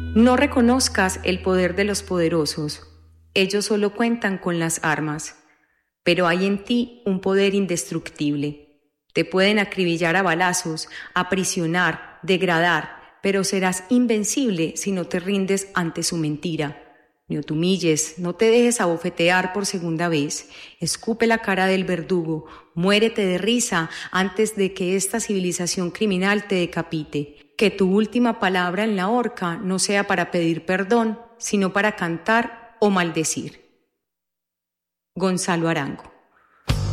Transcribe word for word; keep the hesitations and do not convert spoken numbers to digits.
No reconozcas el poder de los poderosos. Ellos solo cuentan con las armas. Pero hay en ti un poder indestructible. Te pueden acribillar a balazos, aprisionar, degradar, pero serás invencible si no te rindes ante su mentira. No te humilles, no te dejes abofetear por segunda vez. Escupe la cara del verdugo, muérete de risa antes de que esta civilización criminal te decapite. Que tu última palabra en la horca no sea para pedir perdón, sino para cantar o maldecir. Gonzalo Arango.